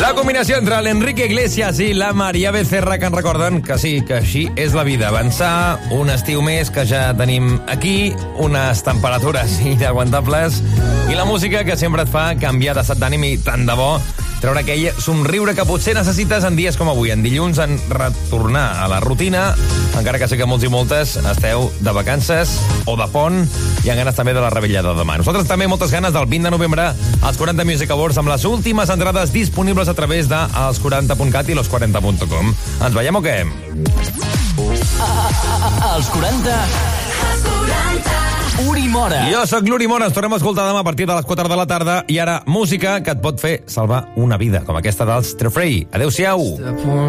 La combinació entre l'Enrique Iglesias i la María Becerra, que ens recorden que sí, que així és la vida. Avançar, un estiu més que ja tenim aquí, unes temperatures inaguantables i la música que sempre et fa canviar d'estat d'ànim i tant de bo treure aquell somriure que potser necessites en dies com avui, en dilluns, en retornar a la rutina, encara que sé que molts i moltes esteu de vacances o de pont i amb ganes també de la revetllada de demà. Nosaltres també moltes ganes del 20 de novembre als 40 Music Awards amb les últimes entrades disponibles a través de els40.cat i los40.com. Ens veiem o què? Els 40... Uri Mora. Jo sóc l'Uri Mora, ens tornem a escoltar demà a partir de les 4 de la tarda i ara música que et pot fer salvar una vida, com aquesta dels Trefrey. Adéu-siau.